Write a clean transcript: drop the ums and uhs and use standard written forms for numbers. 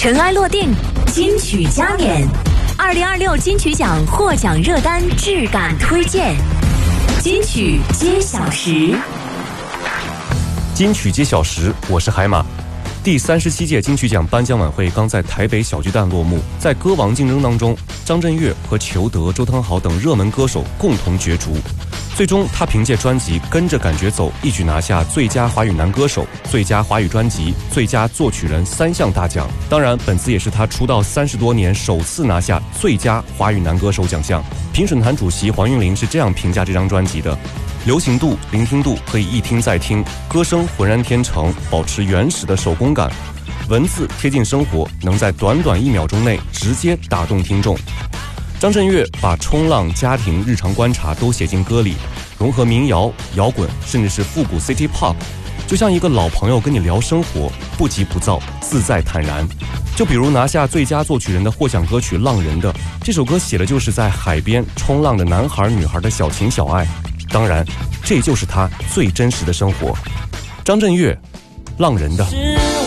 尘埃落定，金曲加冕，2026金曲奖获奖热单质感推荐，金曲揭晓时。 金曲揭晓时，我是海马。第37届金曲奖颁奖晚会刚在台北小巨蛋落幕，在歌王竞争当中，张震岳和裘德、周汤豪等热门歌手共同角逐。最终，他凭借专辑《跟着感觉走》一举拿下最佳华语男歌手、最佳华语专辑、最佳作曲人3项大奖。当然，本次也是他出道30多年首次拿下最佳华语男歌手奖项。评审团主席黄韵玲是这样评价这张专辑的：流行度、聆听度可以一听再听，歌声浑然天成，保持原始的手工感，文字贴近生活，能在短短1秒钟内直接打动听众。张震岳把冲浪、家庭、日常观察都写进歌里，融合民谣、摇滚，甚至是复古 City Pop， 就像一个老朋友跟你聊生活，不急不躁，自在坦然。就比如拿下最佳作曲人的获奖歌曲《浪人的》，这首歌写的就是在海边冲浪的男孩女孩的小情小爱，当然这就是他最真实的生活。张震岳，《浪人的》。